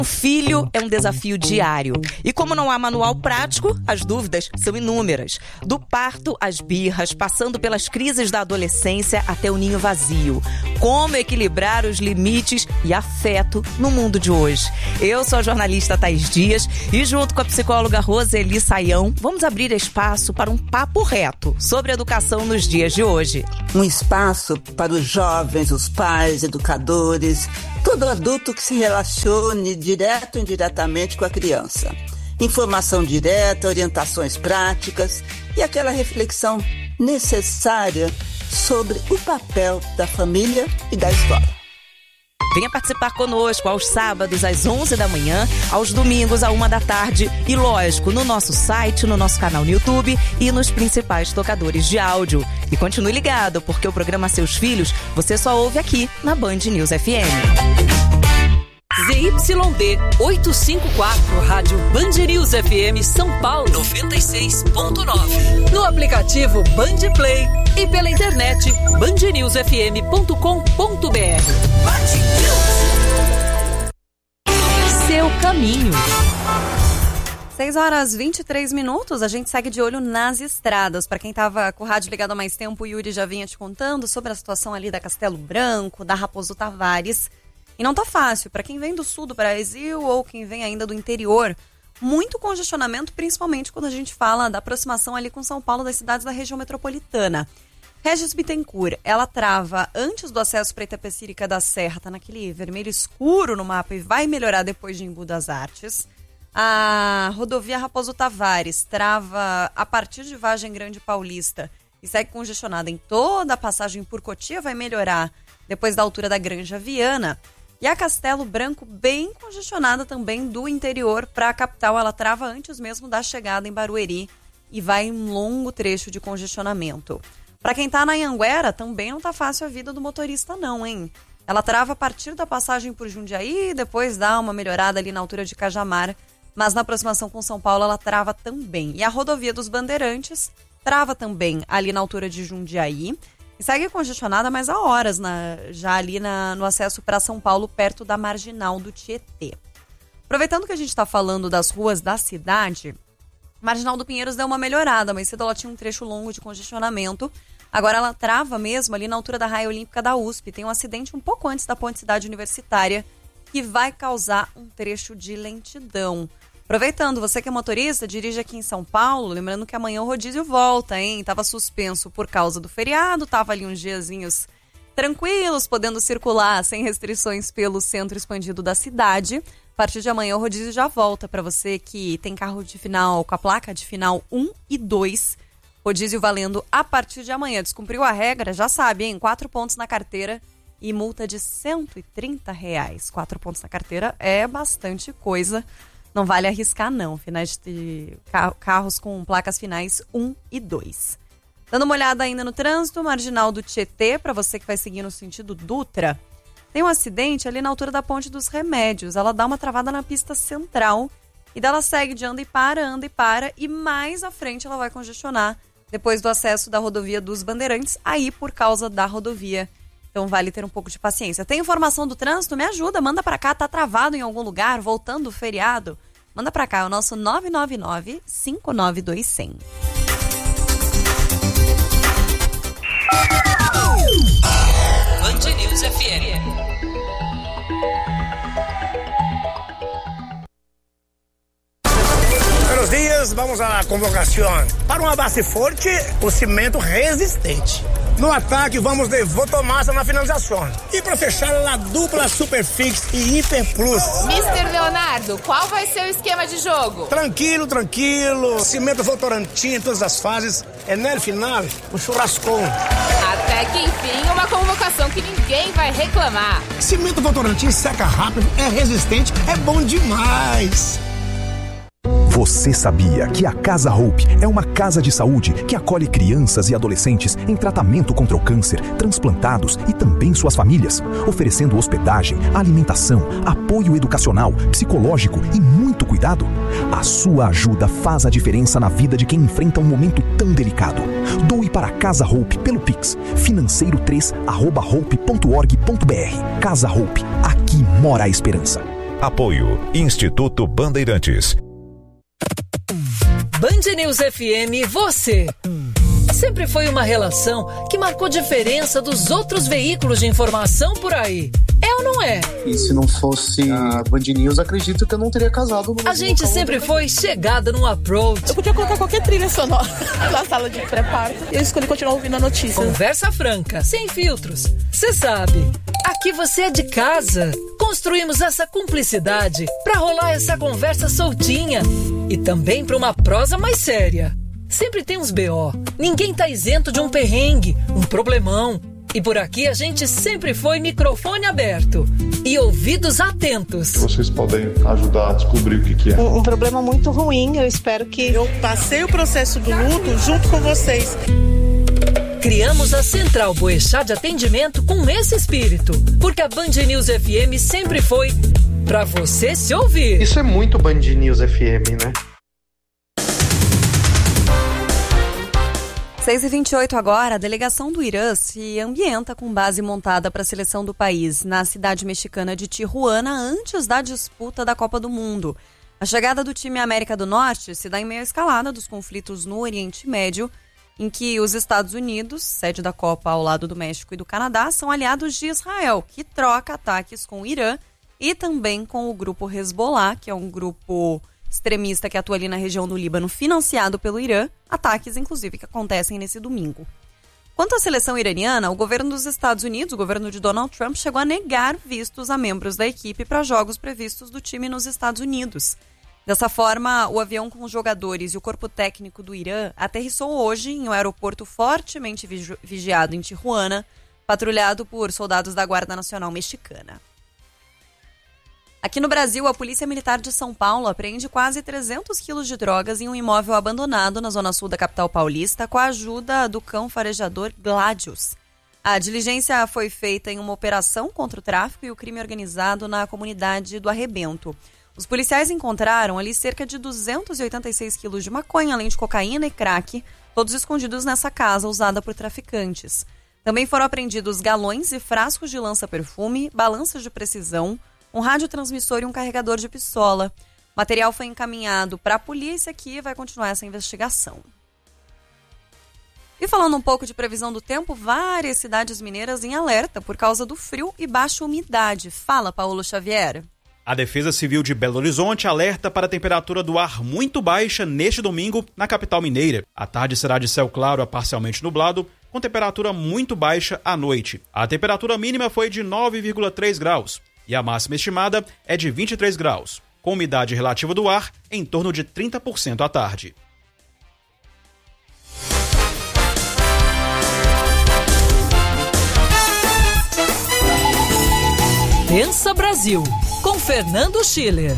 O filho é um desafio diário. E como não há manual prático, as dúvidas são inúmeras. Do parto às birras, passando pelas crises da adolescência até o ninho vazio. Como equilibrar os limites e afeto no mundo de hoje? Eu sou a jornalista Thaís Dias e junto com a psicóloga Roseli Saião, vamos abrir espaço para um papo reto sobre educação nos dias de hoje. Um espaço para os jovens, os pais, educadores, todo adulto que se relacione direto ou indiretamente com a criança. Informação direta, orientações práticas e aquela reflexão necessária sobre o papel da família e da escola. Venha participar conosco aos sábados às 11 da manhã, aos domingos à 1 da tarde e, lógico, no nosso site, no nosso canal no YouTube e nos principais tocadores de áudio. E continue ligado, porque o programa Seus Filhos você só ouve aqui na Band News FM. ZYD 854, Rádio Band News FM São Paulo 96.9. No aplicativo Band Play e pela internet bandnewsfm.com.br. Seu caminho. 6h23, a gente segue de olho nas estradas. Para quem estava com o rádio ligado há mais tempo, o Yuri já vinha te contando sobre a situação ali da Castelo Branco, da Raposo Tavares. E não tá fácil, para quem vem do sul do Brasil ou quem vem ainda do interior, muito congestionamento, principalmente quando a gente fala da aproximação ali com São Paulo, das cidades da região metropolitana. Regis Bittencourt, ela trava antes do acesso para Itapecerica da Serra, tá naquele vermelho escuro no mapa e vai melhorar depois de Embu das Artes. A rodovia Raposo Tavares trava a partir de Vargem Grande Paulista e segue congestionada em toda a passagem por Cotia, vai melhorar depois da altura da Granja Viana. E a Castelo Branco, bem congestionada também do interior para a capital. Ela trava antes mesmo da chegada em Barueri e vai em um longo trecho de congestionamento. Para quem tá na Anhanguera, também não tá fácil a vida do motorista não, hein? Ela trava a partir da passagem por Jundiaí, depois dá uma melhorada ali na altura de Cajamar, mas na aproximação com São Paulo ela trava também. E a rodovia dos Bandeirantes trava também ali na altura de Jundiaí. E segue congestionada, mas há horas, já ali no acesso para São Paulo, perto da Marginal do Tietê. Aproveitando que a gente está falando das ruas da cidade, Marginal do Pinheiros deu uma melhorada, mas cedo ela tinha um trecho longo de congestionamento. Agora ela trava mesmo ali na altura da Raia Olímpica da USP. Tem um acidente um pouco antes da Ponte Cidade Universitária que vai causar um trecho de lentidão. Aproveitando, você que é motorista, dirige aqui em São Paulo, lembrando que amanhã o rodízio volta, hein? Tava suspenso por causa do feriado, tava ali uns diazinhos tranquilos, podendo circular sem restrições pelo centro expandido da cidade. A partir de amanhã o rodízio já volta para você que tem carro de final, com a placa de final 1 e 2. Rodízio valendo a partir de amanhã. Descumpriu a regra, já sabe, hein? 4 pontos na carteira e multa de R$130. 4 pontos na carteira é bastante coisa. Não vale arriscar, não. Finais de carros com placas finais 1 e 2. Dando uma olhada ainda no trânsito, Marginal do Tietê, para você que vai seguir no sentido Dutra, tem um acidente ali na altura da Ponte dos Remédios. Ela dá uma travada na pista central e dela segue de anda e para, e mais à frente ela vai congestionar depois do acesso da rodovia dos Bandeirantes, aí por causa da rodovia. Então vale ter um pouco de paciência. Tem informação do trânsito? Me ajuda, manda pra cá. Tá travado em algum lugar, voltando do feriado? Manda pra cá, é o nosso 999-592-100. Band News FM. Buenos días, vamos à convocação. Para uma base forte, o cimento resistente. No ataque, vamos de Votomassa na finalização. E para fechar, a dupla Superfix e Hiper Plus. Mr. Leonardo, qual vai ser o esquema de jogo? Tranquilo. Cimento Votorantim em todas as fases. É no final, o churrascão. Até que enfim, uma convocação que ninguém vai reclamar. Cimento Votorantim seca rápido, é resistente, é bom demais. Você sabia que a Casa Hope é uma casa de saúde que acolhe crianças e adolescentes em tratamento contra o câncer, transplantados e também suas famílias, oferecendo hospedagem, alimentação, apoio educacional, psicológico e muito cuidado? A sua ajuda faz a diferença na vida de quem enfrenta um momento tão delicado. Doe para a Casa Hope pelo Pix, financeiro3@hope.org.br. Casa Hope, aqui mora a esperança. Apoio Instituto Bandeirantes. Band News FM, você. Sempre foi uma relação que marcou diferença dos outros veículos de informação por aí. É ou não é? E se não fosse a Band News, acredito que eu não teria casado. A gente sempre foi chegada no approach. Eu podia colocar qualquer trilha sonora na sala de pré-parto e eu escolhi continuar ouvindo a notícia. Conversa franca, sem filtros. Você sabe, aqui você é de casa. Construímos essa cumplicidade pra rolar essa conversa soltinha e também pra uma prosa mais séria. Sempre tem uns BO. Ninguém tá isento de um perrengue, um problemão. E por aqui a gente sempre foi microfone aberto e ouvidos atentos. Vocês podem ajudar a descobrir o que é. Um problema muito ruim, eu espero que... Eu passei o processo do luto junto com vocês. Criamos a Central Boechat de Atendimento com esse espírito, porque a Band News FM sempre foi pra você se ouvir. Isso é muito Band News FM, né? 6h28 agora, a delegação do Irã se ambienta com base montada para a seleção do país na cidade mexicana de Tijuana antes da disputa da Copa do Mundo. A chegada do time à América do Norte se dá em meio à escalada dos conflitos no Oriente Médio, em que os Estados Unidos, sede da Copa ao lado do México e do Canadá, são aliados de Israel, que troca ataques com o Irã e também com o grupo Hezbollah, que é um grupo extremista que atua ali na região do Líbano, financiado pelo Irã, ataques inclusive que acontecem nesse domingo. Quanto à seleção iraniana, o governo dos Estados Unidos, o governo de Donald Trump, chegou a negar vistos a membros da equipe para jogos previstos do time nos Estados Unidos. Dessa forma, o avião com os jogadores e o corpo técnico do Irã aterrissou hoje em um aeroporto fortemente vigiado em Tijuana, patrulhado por soldados da Guarda Nacional Mexicana. Aqui no Brasil, a Polícia Militar de São Paulo apreende quase 300 quilos de drogas em um imóvel abandonado na zona sul da capital paulista com a ajuda do cão farejador Gladius. A diligência foi feita em uma operação contra o tráfico e o crime organizado na comunidade do Arrebento. Os policiais encontraram ali cerca de 286 quilos de maconha, além de cocaína e crack, todos escondidos nessa casa usada por traficantes. Também foram apreendidos galões e frascos de lança-perfume, balanças de precisão, um radiotransmissor e um carregador de pistola. O material foi encaminhado para a polícia, que vai continuar essa investigação. E falando um pouco de previsão do tempo, várias cidades mineiras em alerta por causa do frio e baixa umidade. Fala, Paulo Xavier. A Defesa Civil de Belo Horizonte alerta para a temperatura do ar muito baixa neste domingo na capital mineira. A tarde será de céu claro a parcialmente nublado, com temperatura muito baixa à noite. A temperatura mínima foi de 9,3 graus. E a máxima estimada é de 23 graus, com umidade relativa do ar em torno de 30% à tarde. Pensa Brasil, com Fernando Schiller.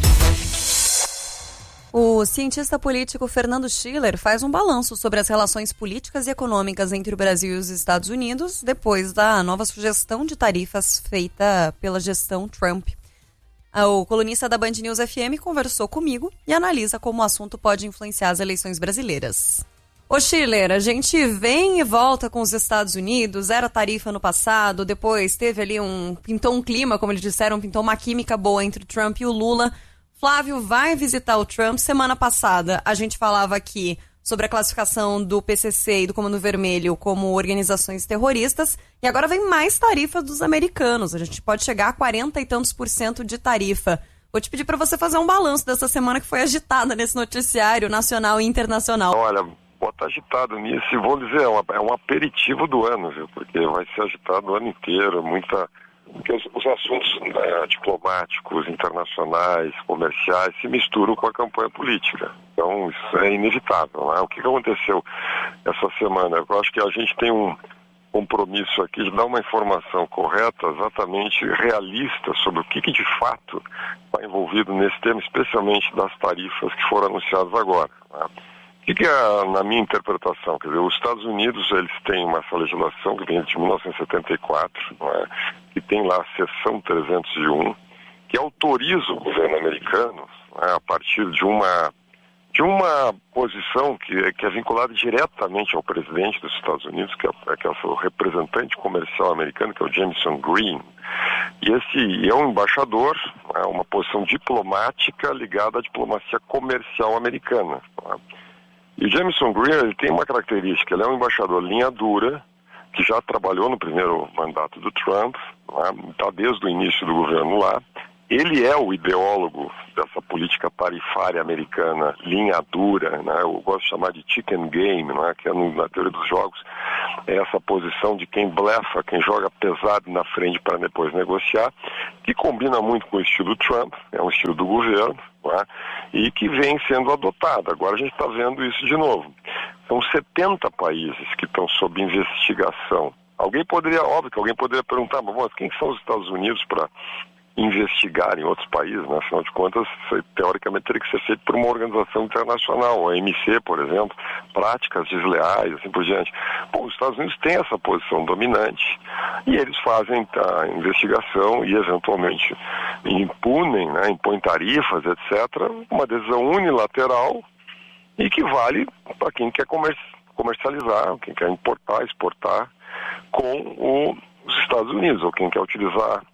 O cientista político Fernando Schiller faz um balanço sobre as relações políticas e econômicas entre o Brasil e os Estados Unidos depois da nova sugestão de tarifas feita pela gestão Trump. O colunista da Band News FM conversou comigo e analisa como o assunto pode influenciar as eleições brasileiras. Ô Schiller, a gente vem e volta com os Estados Unidos, era tarifa no passado, depois teve ali pintou um clima, como eles disseram, pintou uma química boa entre o Trump e o Lula. Flávio vai visitar o Trump. Semana passada a gente falava aqui sobre a classificação do PCC e do Comando Vermelho como organizações terroristas e agora vem mais tarifas dos americanos. A gente pode chegar a 40 e tantos % de tarifa. Vou te pedir para você fazer um balanço dessa semana que foi agitada nesse noticiário nacional e internacional. Olha, bota agitado nisso e vou dizer, é um aperitivo do ano, viu? Porque vai ser agitado o ano inteiro, porque os assuntos diplomáticos, internacionais, comerciais se misturam com a campanha política. Então isso é inevitável, né? O que aconteceu essa semana? Eu acho que a gente tem um compromisso aqui de dar uma informação correta, exatamente realista, sobre o que de fato está envolvido nesse tema, especialmente das tarifas que foram anunciadas agora, né? O que é, na minha interpretação? Quer dizer, os Estados Unidos, eles têm essa legislação que vem de 1974, não é? Que tem lá a seção 301, que autoriza o governo americano, né, a partir de uma posição que é vinculada diretamente ao presidente dos Estados Unidos, que é o representante comercial americano, que é o Jameson Green. E esse é um embaixador, uma posição diplomática ligada à diplomacia comercial americana. E o Jamieson Greer, ele tem uma característica, ele é um embaixador linha dura, que já trabalhou no primeiro mandato do Trump, está desde o início do governo lá. Ele é o ideólogo dessa política tarifária americana, linha dura, né? Eu gosto de chamar de chicken game, né? Que é na teoria dos jogos, é essa posição de quem blefa, quem joga pesado na frente para depois negociar, que combina muito com o estilo Trump, é um estilo do governo, né? E que vem sendo adotado. Agora a gente está vendo isso de novo. São 70 países que estão sob investigação. Óbvio que alguém poderia perguntar, mas quem são os Estados Unidos para investigar em outros países, né? Afinal de contas, isso, teoricamente teria que ser feito por uma organização internacional, a OMC, por exemplo, práticas desleais, assim por diante. Bom, os Estados Unidos têm essa posição dominante e eles fazem a investigação e eventualmente impunem, né? Impõem tarifas, etc., uma decisão unilateral e que vale para quem quer comercializar, quem quer importar, exportar com os Estados Unidos, ou quem quer utilizar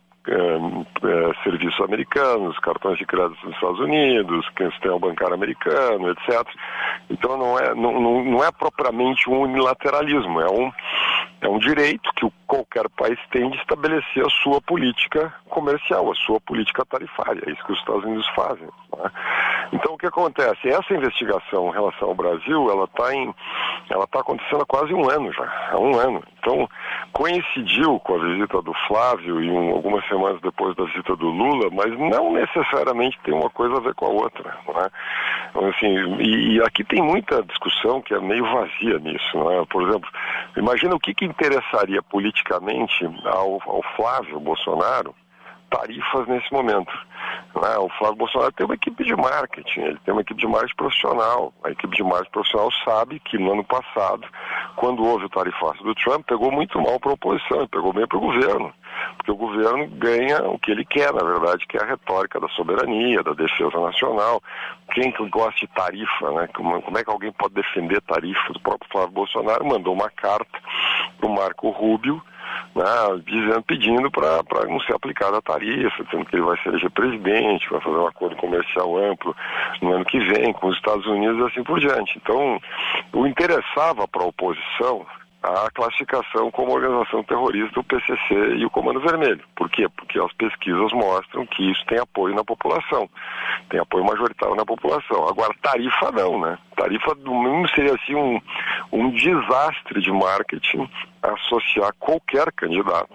serviços americanos, cartões de crédito dos Estados Unidos, sistema bancário americano, etc. Então não é propriamente um unilateralismo, é um direito que qualquer país tem de estabelecer a sua política comercial, a sua política tarifária. É isso que os Estados Unidos fazem, né? Então o que acontece? Essa investigação em relação ao Brasil, ela está acontecendo há quase um ano já, há um ano. Então coincidiu com a visita do Flávio e algumas semanas depois da visita do Lula, mas não necessariamente tem uma coisa a ver com a outra, né? Então, assim, e aqui tem muita discussão que é meio vazia nisso, né? Por exemplo, imagina o que interessaria politicamente ao Flávio Bolsonaro tarifas nesse momento, né? O Flávio Bolsonaro tem uma equipe de marketing, ele tem uma equipe de marketing profissional. A equipe de marketing profissional sabe que no ano passado, quando houve o tarifaço do Trump, pegou muito mal para a oposição e pegou bem para o governo, porque o governo ganha o que ele quer, na verdade, que é a retórica da soberania, da defesa nacional. Quem que gosta de tarifa, né? Como é que alguém pode defender tarifa? O próprio Flávio Bolsonaro mandou uma carta para o Marco Rubio, né, pedindo para não ser aplicada a tarifa, dizendo que ele vai ser eleger presidente, vai fazer um acordo comercial amplo no ano que vem com os Estados Unidos e assim por diante. Então, o interessava para a oposição a classificação como organização terrorista do PCC e o Comando Vermelho. Por quê? Porque as pesquisas mostram que isso tem apoio na população, tem apoio majoritário na população. Agora, tarifa não, né? Tarifa do mínimo seria assim um desastre de marketing associar qualquer candidato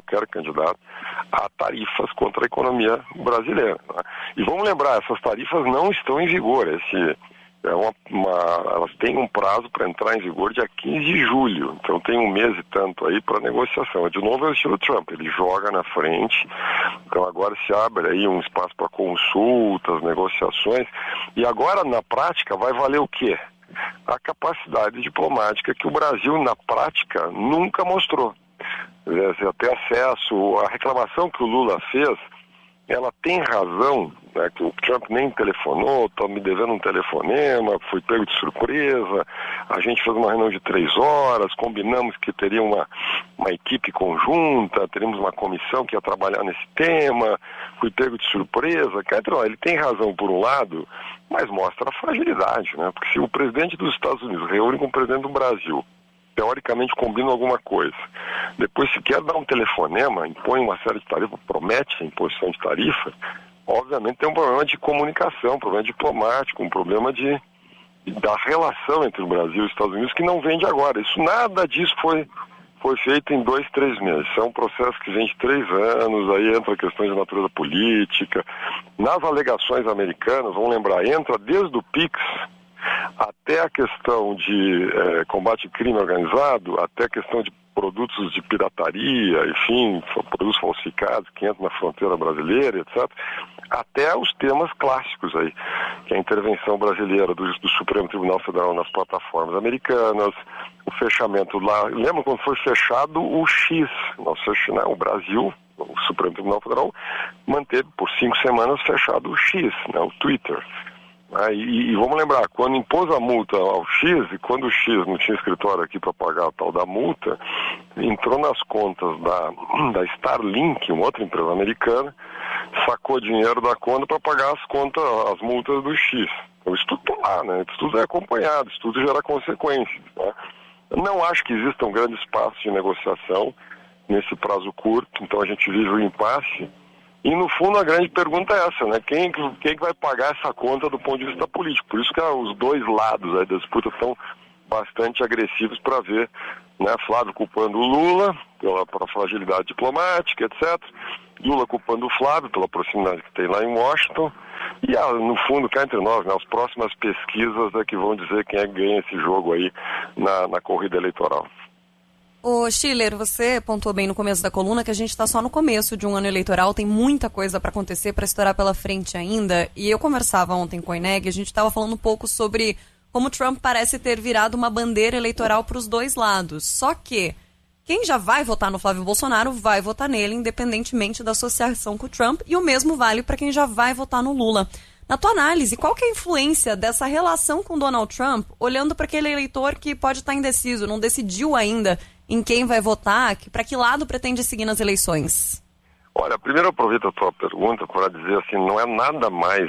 a tarifas contra a economia brasileira, né? E vamos lembrar, essas tarifas não estão em vigor. Elas têm um prazo para entrar em vigor dia 15 de julho, então tem um mês e tanto aí para negociação. De novo é o estilo Trump, ele joga na frente, então agora se abre aí um espaço para consultas, negociações, e agora na prática vai valer o quê? A capacidade diplomática que o Brasil na prática nunca mostrou. Até acesso, a reclamação que o Lula fez, ela tem razão, né, que o Trump nem telefonou, está me devendo um telefonema, fui pego de surpresa, a gente fez uma reunião de 3 horas, combinamos que teria uma equipe conjunta, teríamos uma comissão que ia trabalhar nesse tema, fui pego de surpresa. Ele tem razão por um lado, mas mostra a fragilidade, né? Porque se o presidente dos Estados Unidos reúne com o presidente do Brasil, teoricamente combinam alguma coisa, depois se quer dar um telefonema, impõe uma série de tarifas, promete a imposição de tarifa, obviamente tem um problema de comunicação, um problema diplomático, um problema da relação entre o Brasil e os Estados Unidos que não vem de agora. Nada disso foi feito em 2, 3 meses. É um processo que vem de 3 anos, aí entra questões de natureza política. Nas alegações americanas, vamos lembrar, entra desde o PIX até a questão de combate ao crime organizado, até a questão de produtos de pirataria, enfim, produtos falsificados que entram na fronteira brasileira, etc., até os temas clássicos aí, que é a intervenção brasileira do Supremo Tribunal Federal nas plataformas americanas, o fechamento lá, lembra quando foi fechado o X, o Brasil, o Supremo Tribunal Federal manteve por 5 semanas fechado o X, né, o Twitter. E vamos lembrar, quando impôs a multa ao X, e quando o X não tinha escritório aqui para pagar a tal da multa, entrou nas contas da Starlink, uma outra empresa americana, sacou dinheiro da conta para pagar as multas do X. Então isso tudo está lá, né? Isso tudo é acompanhado, isso tudo gera consequências. Né? Eu não acho que exista um grande espaço de negociação nesse prazo curto, então a gente vive o impasse. E, no fundo, a grande pergunta é essa, né? Quem que vai pagar essa conta do ponto de vista político? Por isso que os dois lados da disputa estão bastante agressivos para ver, né? Flávio culpando o Lula pela fragilidade diplomática, etc. Lula culpando o Flávio pela proximidade que tem lá em Washington. E, no fundo, cá entre nós, né? As próximas pesquisas é que vão dizer quem é que ganha esse jogo aí na corrida eleitoral. Ô Schiller, você pontuou bem no começo da coluna que a gente está só no começo de um ano eleitoral, tem muita coisa para acontecer, para estourar pela frente ainda. E eu conversava ontem com o Ineg, a gente estava falando um pouco sobre como Trump parece ter virado uma bandeira eleitoral para os dois lados. Só que quem já vai votar no Flávio Bolsonaro vai votar nele, independentemente da associação com o Trump, e o mesmo vale para quem já vai votar no Lula. Na tua análise, qual que é a influência dessa relação com Donald Trump, olhando para aquele eleitor que pode estar indeciso, não decidiu ainda em quem vai votar, para que lado pretende seguir nas eleições? Olha, primeiro eu aproveito a tua pergunta para dizer assim, não é nada mais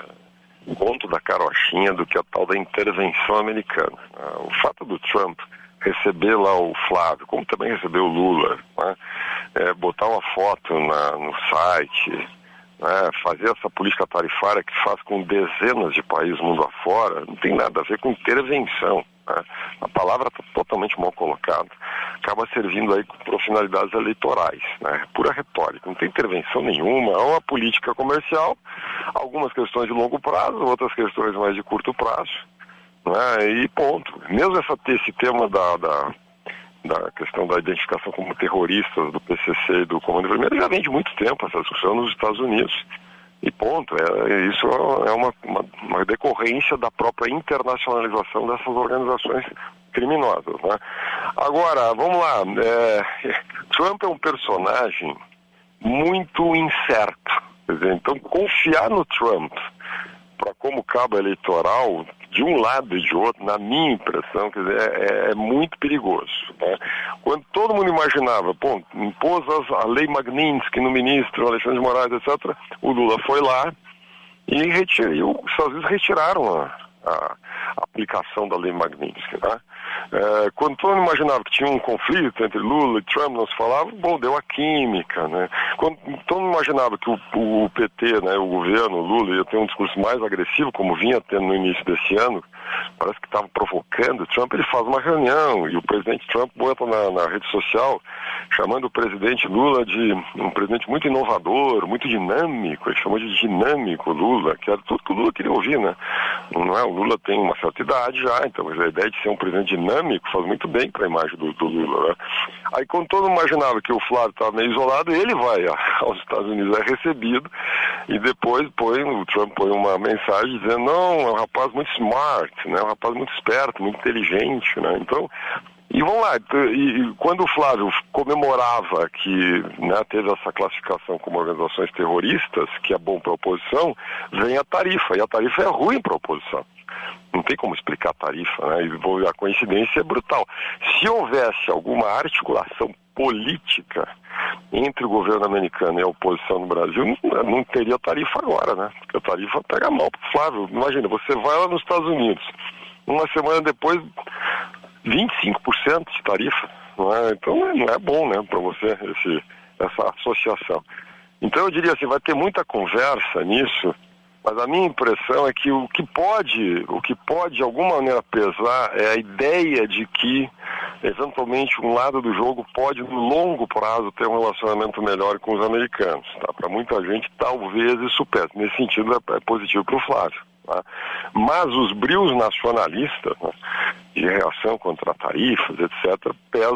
conto da carochinha do que a tal da intervenção americana. O fato do Trump receber lá o Flávio, como também recebeu o Lula, né, botar uma foto no site, né, fazer essa política tarifária que faz com dezenas de países mundo afora, não tem nada a ver com intervenção. Né? A palavra está totalmente mal colocada. Acaba servindo aí para finalidades eleitorais, né? Pura retórica, não tem intervenção nenhuma, é uma política comercial, algumas questões de longo prazo, outras questões mais de curto prazo, né? E ponto. Mesmo esse tema da questão da identificação como terroristas do PCC e do Comando Vermelho já vem de muito tempo essa discussão nos Estados Unidos. E ponto, isso é uma decorrência da própria internacionalização dessas organizações criminosas, né? Agora, vamos lá, Trump é um personagem muito incerto, quer dizer, então confiar no Trump para como cabo eleitoral, de um lado e de outro, na minha impressão, quer dizer, é muito perigoso. Né? Quando todo mundo imaginava, impôs a lei Magnitsky no ministro Alexandre de Moraes, etc., o Lula foi lá e os Estados Unidos retiraram a aplicação da lei Magnitsky. Né? Quando todo mundo imaginava que tinha um conflito entre Lula e Trump, não se falava, deu a química. Né? Quando todo mundo imaginava que o PT, né, o governo, o Lula, ia ter um discurso mais agressivo, como vinha tendo no início desse ano, parece que estava provocando o Trump, ele faz uma reunião, e o presidente Trump bota na rede social, chamando o presidente Lula de um presidente muito inovador, muito dinâmico, ele chamou de dinâmico Lula, que era tudo que o Lula queria ouvir, né? Não é? O Lula tem uma certa idade já, então a ideia de ser um presidente dinâmico faz muito bem para a imagem do Lula, né? Aí quando todo mundo imaginava que o Flávio estava meio isolado, ele vai aos Estados Unidos, é recebido, e depois o Trump põe uma mensagem dizendo, não, é um rapaz muito smart, né? É um rapaz muito esperto, muito inteligente, né? Então, e vamos lá, e quando o Flávio comemorava que, né, teve essa classificação como organizações terroristas, que é bom para a oposição, vem a tarifa, e a tarifa é ruim para a oposição. Não tem como explicar a tarifa, né? E a coincidência é brutal. Se houvesse alguma articulação política entre o governo americano e a oposição no Brasil, não teria tarifa agora, né? Porque a tarifa pega mal pro Flávio. Imagina, você vai lá nos Estados Unidos, uma semana depois, 25% de tarifa, não é? Então não é bom, né, para você essa associação. Então eu diria assim, vai ter muita conversa nisso, mas a minha impressão é que o que pode de alguma maneira pesar é a ideia de que eventualmente um lado do jogo pode no longo prazo ter um relacionamento melhor com os americanos, tá? Para muita gente talvez isso pese, nesse sentido é positivo para o Flávio. Tá? Mas os brios nacionalistas, né, de reação contra tarifas, etc.,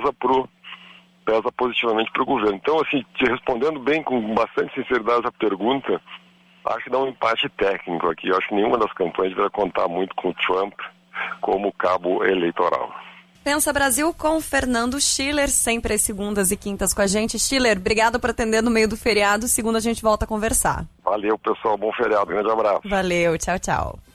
pesa positivamente para o governo. Então, assim, te respondendo bem, com bastante sinceridade a pergunta, acho que dá um empate técnico aqui. Eu acho que nenhuma das campanhas vai contar muito com o Trump como cabo eleitoral. Pensa Brasil com Fernando Schiller, sempre às segundas e quintas com a gente. Schiller, obrigado por atender no meio do feriado. Segunda a gente volta a conversar. Valeu, pessoal. Bom feriado. Grande abraço. Valeu. Tchau, tchau.